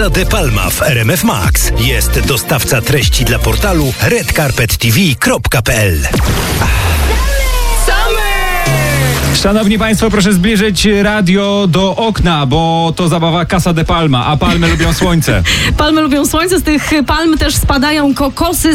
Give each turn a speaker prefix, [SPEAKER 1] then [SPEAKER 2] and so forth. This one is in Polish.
[SPEAKER 1] De Palma w RMF Max. Jest dostawca treści dla portalu redcarpettv.pl.
[SPEAKER 2] Szanowni Państwo, proszę zbliżyć radio do okna, bo to zabawa Casa de Palma, a palmy lubią słońce.
[SPEAKER 3] Palmy lubią słońce, z tych palm też spadają kokosy.